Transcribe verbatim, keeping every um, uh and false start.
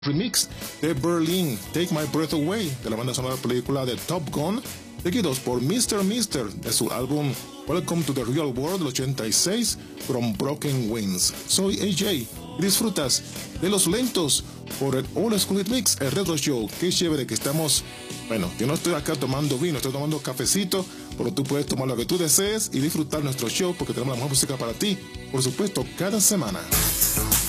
remix de Berlin, Take My Breath Away, de la banda sonora de la película de Top Gun, seguidos por mister mister de su álbum Welcome to the Real World del ochenta y seis, From Broken Wings. Soy A J y disfrutas de los lentos por el All School Mix, el Retro Show. Qué chévere que estamos. Bueno, yo no estoy acá tomando vino, estoy tomando cafecito, pero tú puedes tomar lo que tú desees y disfrutar nuestro show porque tenemos la mejor música para ti, por supuesto, cada semana.